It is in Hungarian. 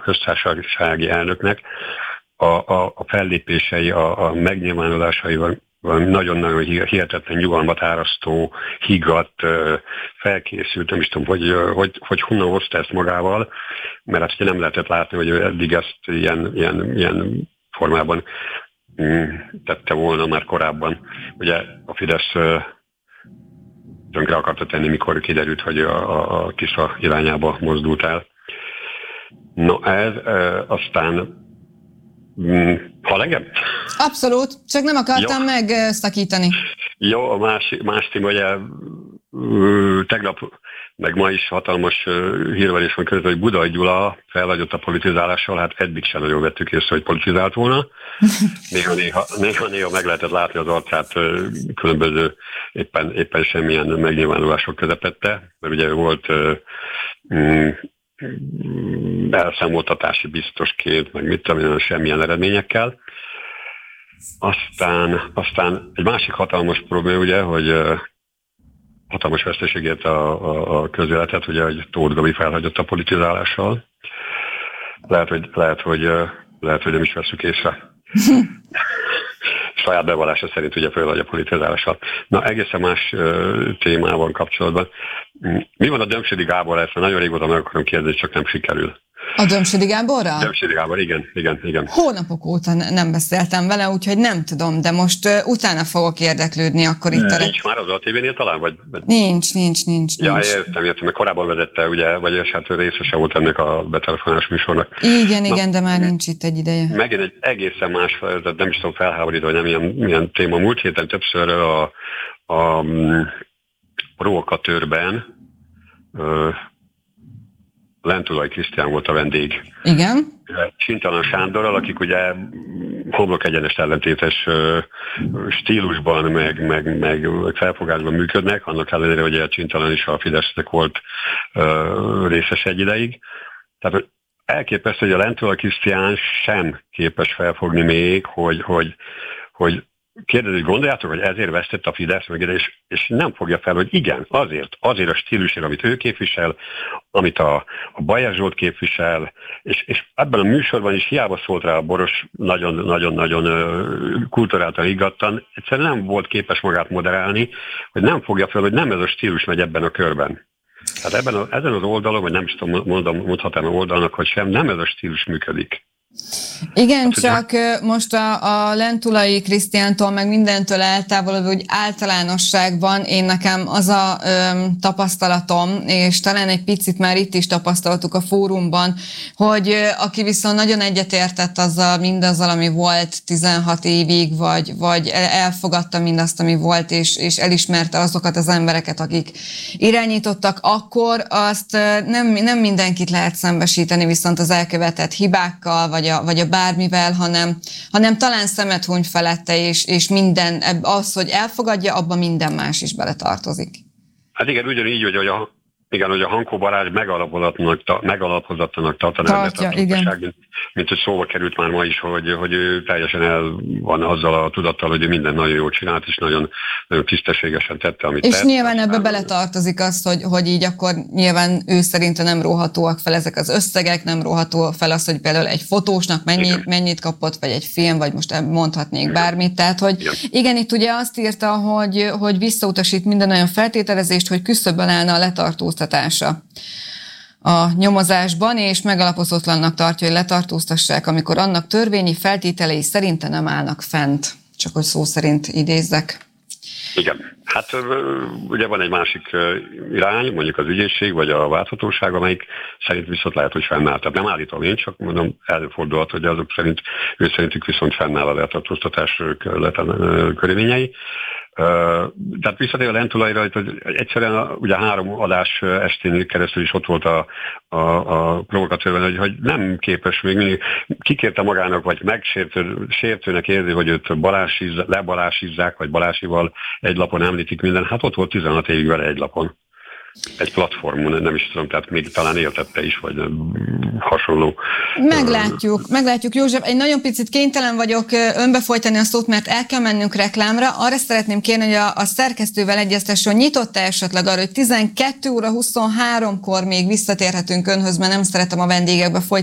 köztársasági elnöknek a fellépései, a megnyilvánulásaival nagyon-nagyon hihetetlen nyugalmat árasztó, higgadt, felkészült, nem is tudom, hogy honnan hozta ezt magával, mert hát ugye nem lehetett látni, hogy eddig ezt ilyen formában tette volna már korábban. Ugye a Fidesz tönkre akarta tenni, mikor kiderült, hogy a Tisza irányába mozdult el. No, ez aztán hall engem? Abszolút, csak nem akartam megszakítani. Jó, a más téma, ugye tegnap, meg ma is hatalmas hírverés van között, hogy Budai Gyula felhagyott a politizálással, hát eddig sem nagyon vettük észre, hogy politizált volna. Néha meg lehetett látni az arcát különböző éppen semmilyen megnyilvánulások közepette, mert ugye volt elszámoltatási biztosként, meg mit tudom, semmilyen eredményekkel. Aztán egy másik hatalmas probléma, ugye, hogy hatalmas veszteségét a közéletet, ugye, hogy Tóth Gabi felhagyott a politizálással. Lehet, hogy nem is veszük észre. Saját bevallása szerint ugye felhagy a politizálással. Na, egészen más témával kapcsolatban. Mi van a Dömsödi Gáborral? Ezt nagyon régóta meg akarom kérdezni, csak nem sikerül. A Dömsödi Gáborral? Dömsödi Gábor, igen. Hónapok óta nem beszéltem vele, úgyhogy nem tudom, de most utána fogok érdeklődni akkor itt. Nincs már az ATV-nél talán? Vagy? Nincs. Ja, értem, mert korábban vezette, ugye, vagy hát részese volt ennek a betelefonálás műsornak. Igen, de már nincs itt egy ideje. Megint egy egészen más, nem is tudom felháborítani, hogy nem ilyen téma. Múlt héten többször a Rókatőrben Lentulai Krisztián volt a vendég. Igen. Csintalan Sándorral, akik ugye homlok egyenes ellentétes stílusban, meg felfogásban működnek, annak ellenére, hogy a Csintalan is a Fidesznek volt részes egy ideig. Tehát elképesztő, hogy a Lentulai Krisztián sem képes felfogni még, hogy kérdezik, gondoljátok, hogy ezért vesztett a Fidesz meg, és nem fogja fel, hogy igen, azért a stílusért, amit ő képvisel, amit a Bajer Zsolt képvisel, és ebben a műsorban is hiába szólt rá a Boros nagyon-nagyon kulturáltan, higgadtan, egyszerűen nem volt képes magát moderálni, hogy nem fogja fel, hogy nem ez a stílus megy ebben a körben. Tehát ezen az oldalon, vagy nem is tudom, mondhatnám a oldalnak, hogy sem, nem ez a stílus működik. Igen, csak most a Lentulai Krisztiántól meg mindentől eltávolodva, hogy általánosságban nekem az a tapasztalatom, és talán egy picit már itt is tapasztaltuk a fórumban, hogy aki viszont nagyon egyetértett mindazzal, ami volt 16 évig, vagy elfogadta mindazt, ami volt, és elismerte azokat az embereket, akik irányítottak, akkor azt nem mindenkit lehet szembesíteni viszont az elkövetett hibákkal, vagy a bármivel, hanem talán szemet huny felette, és minden, az, hogy elfogadja, abban minden más is beletartozik. Hát igen, ugyanígy, hogy a Hankó Balázs megalapozatlanak tartaná, mint hogy szóba került már ma is, hogy ő teljesen el van azzal a tudattal, hogy ő minden nagyon jól csinált, és nagyon, nagyon tisztességesen tette, amit és tett. És nyilván ebbe beletartozik az, hogy így akkor nyilván ő szerint nem róhatóak fel ezek az összegek, nem róható fel az, hogy például egy fotósnak mennyit kapott, vagy egy film, vagy most mondhatnék bármit. Tehát, hogy igen, itt ugye azt írta, hogy visszautasít minden olyan feltételezést, hogy küszöbben állna a letartóztatása a nyomozásban, és megalapozatlannak tartja, hogy letartóztassák, amikor annak törvényi feltételei szerinte nem állnak fent. Csak hogy szó szerint idézzek. Igen. Hát ugye van egy másik irány, mondjuk az ügyészség, vagy a válthatóság, amelyik szerint viszont lehet, hogy fennáll. Tehát nem állítom én, csak mondom, előfordulhat, hogy azok szerint, ő szerintük viszont fennáll a letartóztatás körülményei. Tehát visszatérve a Lentulaira, hogy egyszerűen ugye 3 adás estén keresztül is ott volt a provokatőrben, hogy nem képes még mindig, kikérte magának, vagy megsértőnek érzi, hogy őt lebalásizzák, vagy balásival egy lapon említik minden. Hát ott volt 16 évig vele egy lapon. Egy platformon, nem is tudom, tehát még talán éltette is, vagy hasonló. Meglátjuk. József, egy nagyon picit kénytelen vagyok önbefolytani a szót, mert el kell mennünk reklámra. Arra szeretném kérni, hogy a szerkesztővel egyeztessön, nyitott-e esetleg arra, hogy 12 óra 23-kor még visszatérhetünk önhöz, mert nem szeretem a vendégekbe folytani